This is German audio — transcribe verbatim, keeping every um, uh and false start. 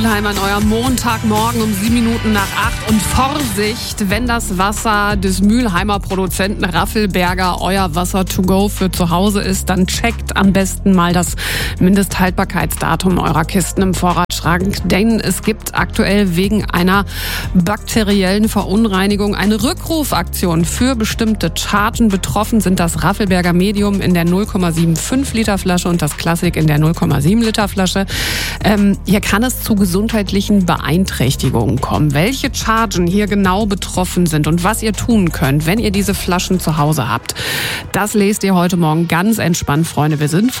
An eurem Montagmorgen um sieben Minuten nach acht. Und Vorsicht, wenn das Wasser des Mülheimer Produzenten Raffelberger euer Wasser to go für zu Hause ist, dann checkt am besten mal das Mindesthaltbarkeitsdatum eurer Kisten im Vorratsschrank. Denn es gibt aktuell wegen einer bakteriellen Verunreinigung eine Rückrufaktion für bestimmte Chargen. Betroffen sind das Raffelberger Medium in der null Komma fünfundsiebzig Liter Flasche und das Classic in der null Komma sieben Liter Flasche. Ähm, hier kann es zu gesundheitlichen Beeinträchtigungen kommen. Welche Chargen hier genau betroffen sind und was ihr tun könnt, wenn ihr diese Flaschen zu Hause habt, das lest ihr heute Morgen ganz entspannt, Freunde. Wir sind